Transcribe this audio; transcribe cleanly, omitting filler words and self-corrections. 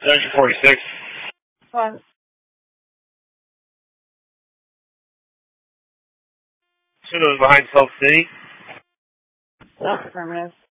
Section 46. What? Should have been behind Salt City. Affirmative.